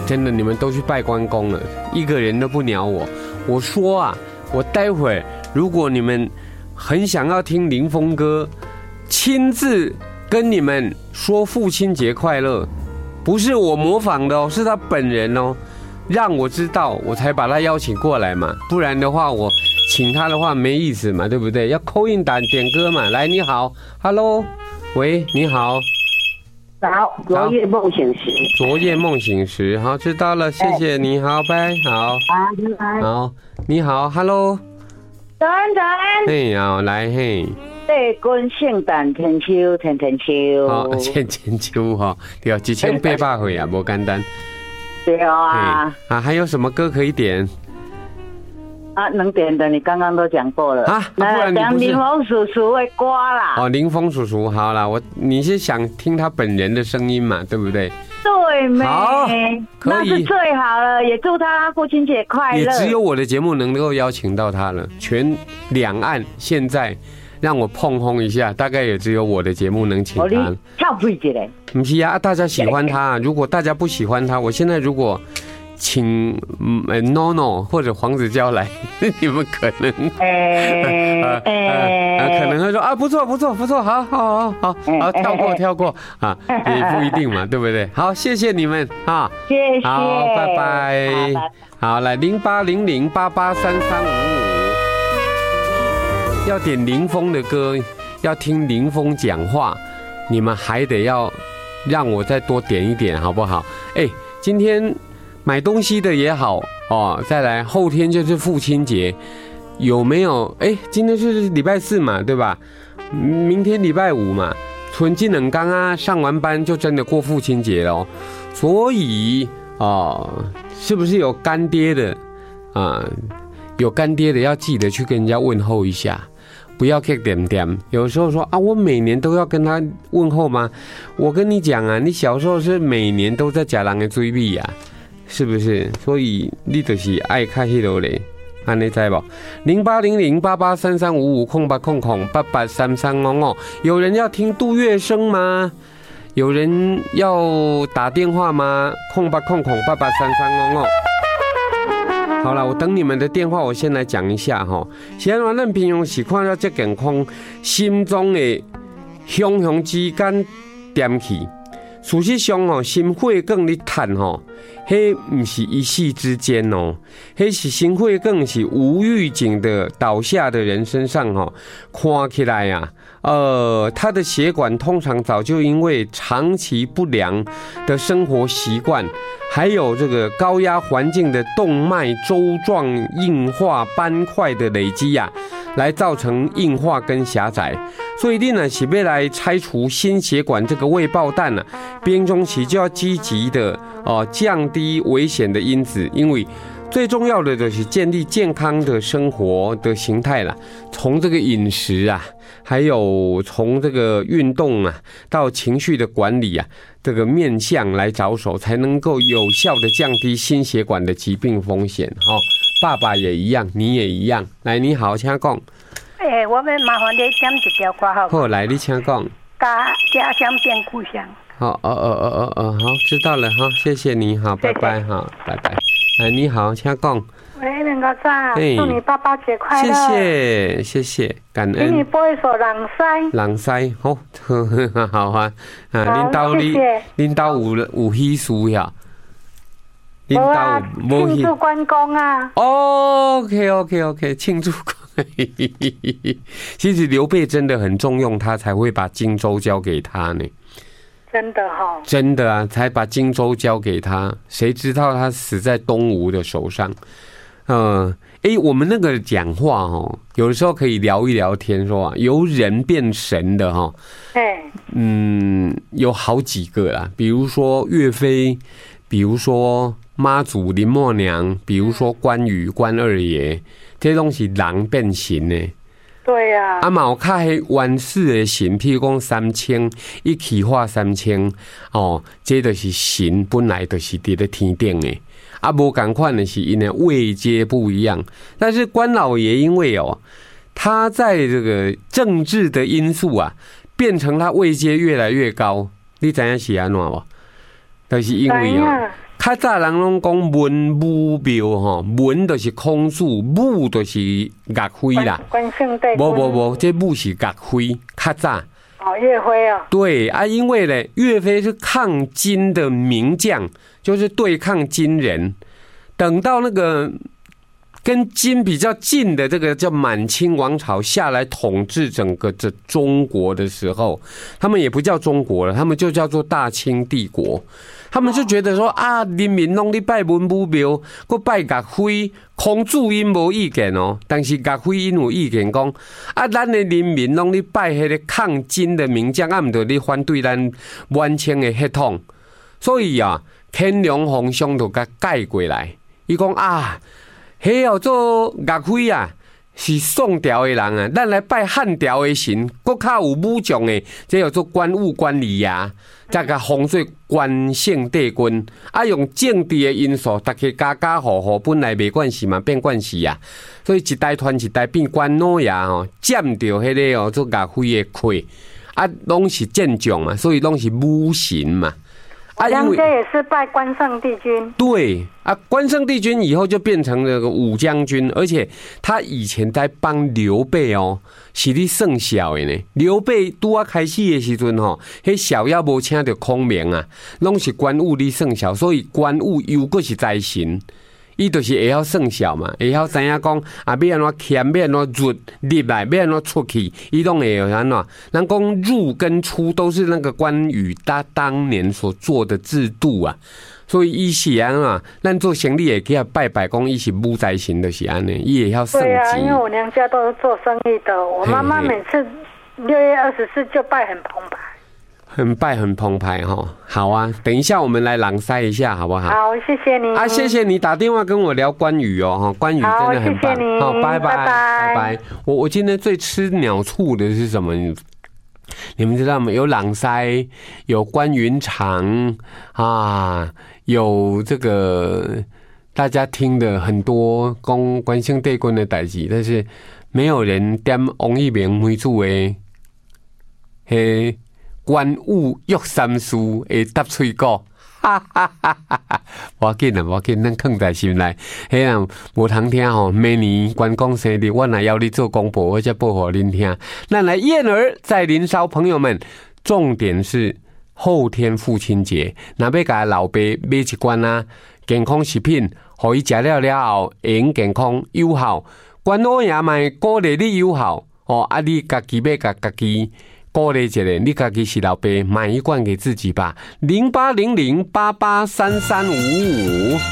真的，你们都去拜关公了，一个人都不鸟我。我说啊，我待会儿如果你们很想要听林峰哥亲自跟你们说父亲节快乐，不是我模仿的哦，是他本人哦，让我知道我才把他邀请过来嘛，不然的话我请他的话没意思嘛，对不对？要call in点歌嘛。来，你好 ，Hello， 喂，你好。 好，昨夜梦醒时。 昨夜梦醒时，好，知道了，谢谢你，好，拜，好。好，你好 ，Hello。 早安，早安。 嘿，好，来，嘿。 对，君圣诞千秋，千千秋。 好，千千秋哈，对，1800岁啊，不简单。 对啊。 啊，还有什么歌可以点？ 啊，能点的你刚刚都讲过了啊，不然你不是林峰叔叔的歌啦。 哦，林峰叔叔，好啦，你是想听他本人的声音嘛，对不对？ 对，没， 好，可以， 那是最好了，也祝他父亲节快乐。 也只有我的节目能够邀请到他了，全两岸现在让我碰轰一下，大概也只有我的节目能请他。 跳飞起来， 不是啊，大家喜欢他，如果大家不喜欢他，我现在如果请NONO 或者黄子佼来，你们可能可能会说啊，不错不错不错，好好好好，跳过啊，也不一定嘛，对不对？好，谢谢你们啊， 谢谢， 好，拜拜，好，来0800883355，要点林峰的歌，要听林峰讲话，你们还得要让我再多点一点，好不好？哎，今天买东西的也好哦，再来后天就是父亲节，有没有？今天是礼拜4嘛，对吧？明天礼拜5嘛，春季冷刚啊，上完班就真的过父亲节了，所以是不是有干爹的啊？有干爹的要记得去跟人家问候一下，不要给点点。有时候说啊，我每年都要跟他问候吗？我跟你讲啊，你小时候是每年都在假人的追逼啊。是不是？所以你就是爱看迄落嘞，安尼知不？08008833550800883355，有人要听杜月笙吗？有人要打电话吗？0800883355。好了，我等你们的电话，我先来讲一下哈。现在咱平常时看到这健康，心中的雄雄之间点起。事实上心血管你叹迄不是一夕之间迄是心血管是无预警的倒下的人身上看起来啊，他的血管通常早就因为长期不良的生活习惯，还有这个高压环境的动脉粥状硬化斑块的累积啊，来造成硬化跟狭窄。所以你呢是要来拆除心血管这个未爆弹啊，边中期就要积极的降低危险的因子，因为最重要的就是建立健康的生活的形态啦。从这个饮食啊，还有从这个运动啊，到情绪的管理啊，这个面向来着手，才能够有效的降低心血管的疾病风险。爸爸也一样，你也一样。来，你好，请讲。 我们麻烦你点一条歌好。 好，来，你请讲。 家乡变故乡。 好，好，知道了哈，谢谢你，好，拜拜，好，拜拜。来，你好，请讲。 喂，两个赞，祝你爸爸节快乐。 谢谢，感恩。 给你播一首《人西》。好，好啊，恁兜有喜事呀？ 恁兜庆祝关公啊。 OK， 庆祝。其实刘备真的很重用他，才会把荆州交给他呢。 真的真的啊，才把荆州交给他。谁知道他死在东吴的手上？我们那个讲话有的时候可以聊一聊天，说由人变神的有好几个啦，比如说岳飞，比如说妈祖林默娘，比如说关羽关二爷。这东西人变形呢， 对呀。 嘛有较迄原始的神，譬如讲3000，一气化3000，这就是神本来就是伫咧天顶的。无同款的是因为位阶不一样。但是关老爷因为他在这个政治的因素啊，变成他位阶越来越高。你知影是安怎无？ 就是因为较早人拢讲文武庙吼，文就是空树，武就是岳飞啦。 关圣帝君。 无，这武是岳飞，较早。 岳飞啊。 对啊，因为呢，岳飞是抗金的名将，就是对抗金人。等到那个跟金比较近的这个叫满清王朝下来统治整个这中国的时候，他们也不叫中国了，他们就叫做大清帝国。他们就觉得说啊，人民拢咧拜文武庙，搁拜岳飞，孔子因无意见哦，但是岳飞因有意见讲啊，咱的人民拢咧拜迄个抗金的名将，啊，唔着咧反对咱晚清的血统，所以啊，乾隆皇上就甲改过来，伊讲啊，迄叫做岳飞啊。是宋朝的人啊，咱来拜汉朝的神，搁较有武将的，这叫做关武关李啊，再甲封做关圣帝君。啊，用政治的因素，大家家家户户本来没关系嘛，变关系啊。所以一代传一代，变关老爷吼，占着迄个哦做岳飞的魁，啊，拢是战将嘛，所以拢是武神嘛。 啊，因为这也是拜关圣帝君。 对啊，关圣帝君以后就变成了个武将军，而且他以前在帮刘备哦，是咧算小的呢。刘备拄啊开始的时阵吼，迄小妖无请到孔明啊，拢是关羽咧算小，所以关羽又搁是财神。伊就是会晓算小嘛，会晓知影讲啊，要安怎欠，要安怎入来，要安怎出去，伊拢会安怎。人讲入跟出都是那个关羽他当年所做的制度啊，所以伊是安怎，咱做生意会给他拜拜，讲伊是武财神，就是安尼，伊会晓算钱。 对啊，因为我娘家都是做生意的，我妈妈每次6月24就拜很澎湃。 很澎湃哈，好啊，等一下我们来朗塞一下好不好？ 好，谢谢你啊，谢谢你打电话跟我聊关羽哦，哈，关羽真的很棒，好，拜拜。我今天最吃鸟醋的是什么？你们知道吗？有朗塞，有关云长啊，有这个大家听的很多关圣帝君的代志，但是没有人点王一鸣为主的嘿。关羽约三书会搭嘴角，哈哈哈哈哈！无要紧，咱藏在心内。迄人无通听吼，明年关公生日，我若邀你做广播，我才报互恁听。咱来燕儿在林梢，朋友们，重点是后天父亲节，若要甲老爸买一罐啊健康食品，互伊食了后会用健康有效。关老爷嘛鼓励你有效哦，啊你家己要甲家己。鼓励一下，你自己是老爸，买一罐给自己吧。0800883355。